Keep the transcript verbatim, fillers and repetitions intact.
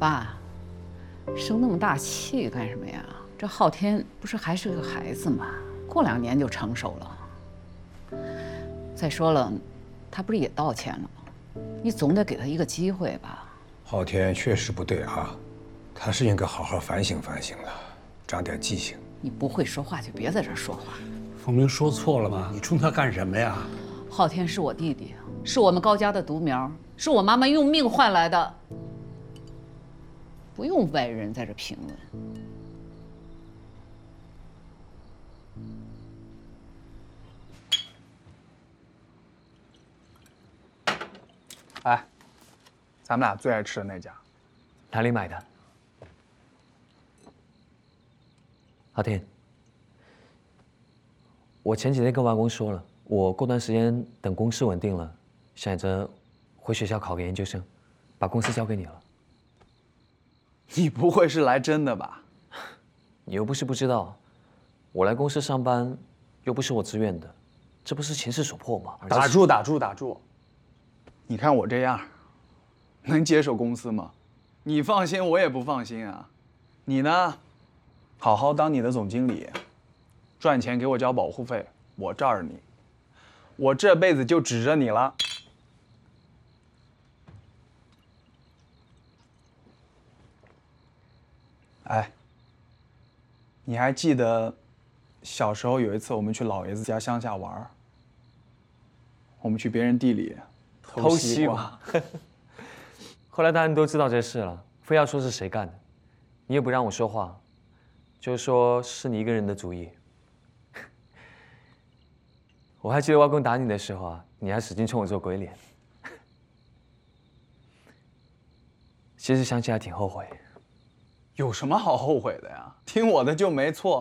爸，生那么大气干什么呀？这昊天不是还是个孩子吗？过两年就成熟了。再说了，他不是也道歉了吗？你总得给他一个机会吧？ 昊天确实不对啊，他是应该好好反省反省的，长点记性。 你不会说话就别在这儿说话。 凤鸣说错了吗？你冲他干什么呀？ 昊天是我弟弟，是我们高家的独苗，是我妈妈用命换来的，不用外人在这评论。 哎，咱们俩最爱吃的那家， 哪里买的？昊天，我前几天跟外公说了，我过段时间等公司稳定了，想着回学校考个研究生，把公司交给你了。 你不会是来真的吧？ 你又不是不知道，我来公司上班，又不是我自愿的，这不是情势所迫吗？ 打住，打住，打住！你看我这样，能接手公司吗？你放心，我也不放心啊。你呢，好好当你的总经理，赚钱给我交保护费，我罩着你。我这辈子就指着你了。哎，你还记得小时候有一次我们去老爷子家乡下玩，我们去别人地里偷西瓜， 后来大家都知道这事了，非要说是谁干的，你也不让我说话，就说是你一个人的主意。我还记得外公打你的时候啊，你还使劲冲我做鬼脸。其实想起来挺后悔。 有什么好后悔的呀？听我的就没错。